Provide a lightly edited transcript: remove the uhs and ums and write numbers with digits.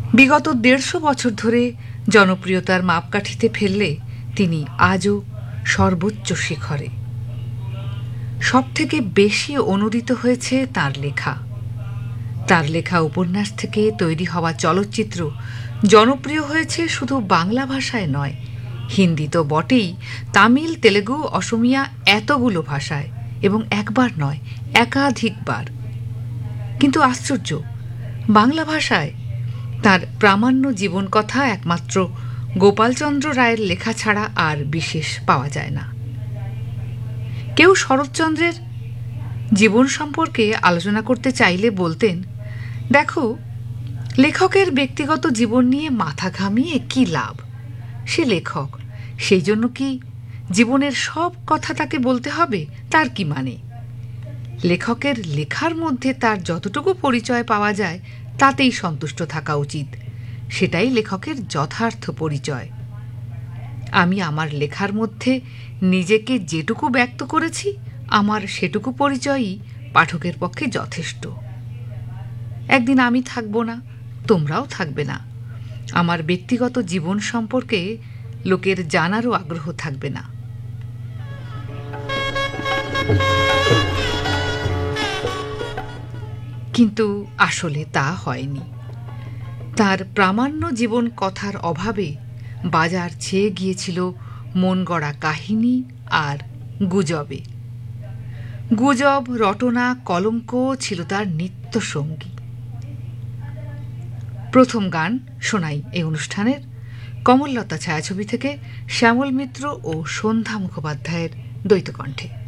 বিগত ১৫০ বছর ধরে জনপ্রিয়তার মাপকাঠিতে ফেললে তিনি আজও সর্বোচ্চ শিখরে। সবথেকে বেশি অনুদিত হয়েছে তাঁর লেখা। তাঁর লেখা উপন্যাস থেকে তৈরি হওয়া চলচ্চিত্র জনপ্রিয় হয়েছে শুধু বাংলা ভাষায় নয়, হিন্দি তো বটেই, তামিল, তেলেগু, অসমিয়া, এতগুলো ভাষায়, এবং একবার নয়, একাধিকবার। কিন্তু আশ্চর্য, বাংলা ভাষায় তাঁর প্রামাণ্য জীবনকথা একমাত্র গোপালচন্দ্র রায়ের লেখা ছাড়া আর বিশেষ পাওয়া যায় না। কেউ শরৎচন্দ্রের জীবন সম্পর্কে আলোচনা করতে চাইলে বলতেন, দেখো, লেখকের ব্যক্তিগত জীবন নিয়ে মাথা ঘামিয়ে কি লাভ? সে লেখক, সেই জন্য কি জীবনের সব কথা তাকে বলতে হবে? তার কি মানে? লেখকের লেখার মধ্যে তার যতটুকু পরিচয় পাওয়া যায় তাতেই সন্তুষ্ট থাকা উচিত। সেটাই লেখকের যথার্থ পরিচয়। আমি আমার লেখার মধ্যে নিজেকে যেটুকু ব্যক্ত করেছি, আমার সেটুকু পরিচয়ই পাঠকের পক্ষে যথেষ্ট। একদিন আমি থাকব না, তোমরাও থাকবে না। আমার ব্যক্তিগত জীবন সম্পর্কে লোকের জানারও আগ্রহ থাকবে না। কিন্তু আসলে তা হয়নি। তার প্রামাণ্য জীবন কথার অভাবে বাজার ছেয়ে গিয়েছিল মন গড়া কাহিনী আর গুজবে। গুজব, রটনা, কলঙ্ক ছিল তার নিত্য সঙ্গী। প্রথম গান শোনাই এই অনুষ্ঠানের কমললতা ছায়াছবি থেকে শ্যামল মিত্র ও সন্ধ্যা মুখোপাধ্যায়ের দ্বৈত কণ্ঠে।